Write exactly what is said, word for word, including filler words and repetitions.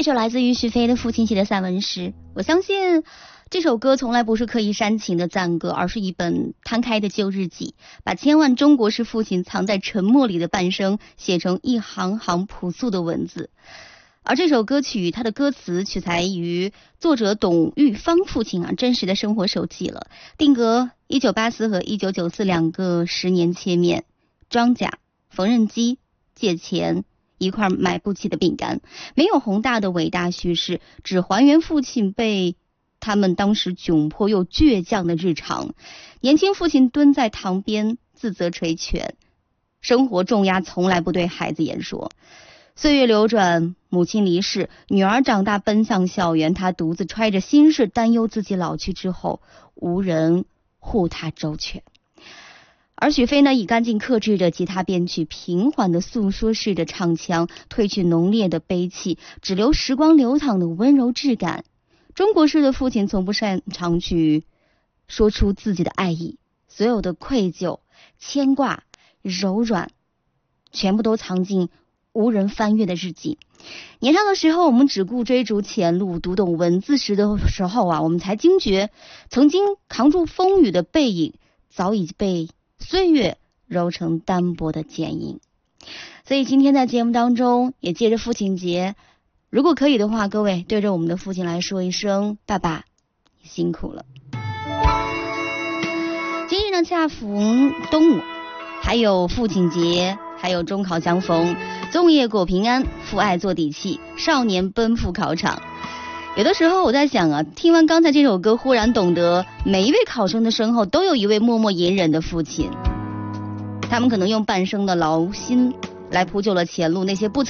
一首来自于许飞的父亲写的散文诗。我相信这首歌从来不是刻意煽情的赞歌，而是一本摊开的旧日记，把千万中国式父亲藏在沉默里的半生写成一行行朴素的文字。而这首歌曲它的歌词取材于作者董玉芳父亲啊真实的生活手记了，定格一九八四和一九九四两个十年切面，装甲、缝纫机、借钱、一块买不起的饼干，没有宏大的伟大叙事，只还原父亲被他们当时窘迫又倔强的日常。年轻父亲蹲在堂边自责垂拳，生活重压从来不对孩子言说。岁月流转，母亲离世，女儿长大奔向校园，他独自揣着心事，担忧自己老去之后无人护他周全。而许飞呢，以干净克制的吉他编曲，平缓的诉说式的唱腔，褪去浓烈的悲戚，只留时光流淌的温柔质感。中国式的父亲从不擅长去说出自己的爱意，所有的愧疚、牵挂、柔软，全部都藏进无人翻阅的日记。年少的时候，我们只顾追逐前路，读懂文字时的时候啊，我们才惊觉，曾经扛住风雨的背影，早已被岁月揉成单薄的剪影。所以今天在节目当中，也借着父亲节，如果可以的话，各位对着我们的父亲来说一声爸爸，你辛苦了。今日呢恰逢冬午，还有父亲节，还有中考相逢，粽叶果平安，父爱做底气，少年奔赴考场。有的时候我在想啊，听完刚才这首歌，忽然懂得每一位考生的身后都有一位默默隐忍的父亲，他们可能用半生的劳心来铺就了前路，那些不曾